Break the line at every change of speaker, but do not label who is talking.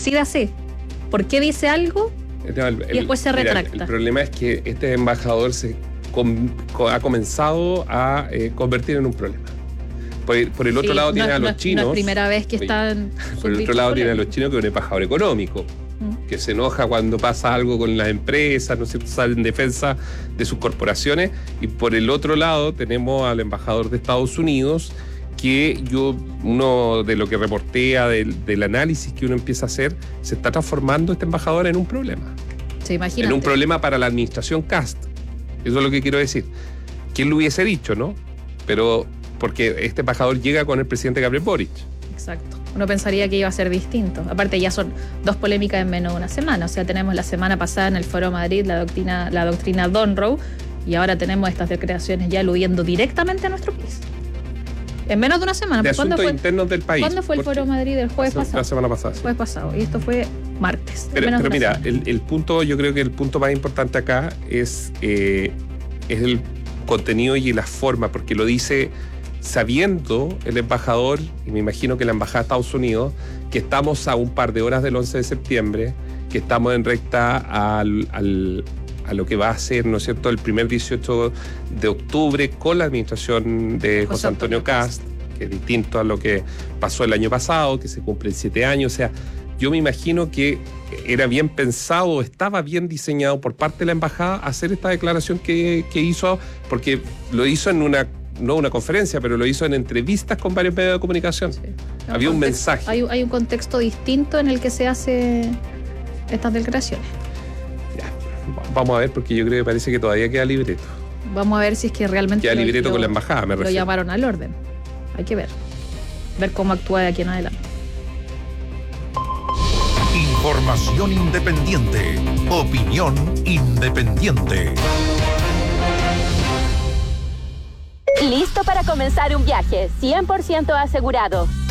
Decídase. ¿Por qué dice algo y después se retracta?
El problema es que este embajador ha comenzado a convertir en un problema. Por el otro lado tiene a los chinos.
No es primera vez que están.
Por el otro lado tiene a los chinos, que es un embajador económico, que se enoja cuando pasa algo con las empresas, ¿no es cierto? Sale en defensa de sus corporaciones. Y por el otro lado tenemos al embajador de Estados Unidos, que uno de lo que reportea del análisis que uno empieza a hacer, se está transformando este embajador en un problema.
Sí, imagínate.
En un problema para la administración Kast. Eso es lo que quiero decir. ¿Quién lo hubiese dicho, no? Pero porque este embajador llega con el presidente Gabriel Boric.
Exacto. Uno pensaría que iba a ser distinto. Aparte, ya son 2 polémicas en menos de una semana. O sea, tenemos la semana pasada en el Foro Madrid la doctrina Donroe, y ahora tenemos estas declaraciones ya aludiendo directamente a nuestro país. En menos de una semana.
De asuntos internos del país.
¿Cuándo fue el Foro Madrid? El jueves pasado.
La semana pasada.
El jueves pasado. Y esto fue martes.
Pero mira, el punto, yo creo que el punto más importante acá es el contenido y la forma, porque lo dice sabiendo el embajador, y me imagino que la embajada de Estados Unidos, que estamos a un par de horas del 11 de septiembre, que estamos en recta a lo que va a ser, ¿no es cierto?, el primer 18 de octubre con la administración de José Antonio Kast, que es distinto a lo que pasó el año pasado, que se cumplen 7 años. O sea, yo me imagino que era bien pensado, estaba bien diseñado por parte de la embajada hacer esta declaración que hizo, porque lo hizo en no una conferencia, pero lo hizo en entrevistas con varios medios de comunicación. Sí. Había un mensaje.
Hay un contexto distinto en el que se hace estas declaraciones.
Vamos a ver, porque yo creo que parece que todavía queda libreto.
Vamos a ver si es que realmente
queda libreto con la embajada, me refiero.
Lo llamaron al orden. Hay que ver cómo actúa de aquí en adelante.
Información independiente, opinión independiente.
Listo para comenzar un viaje 100% asegurado.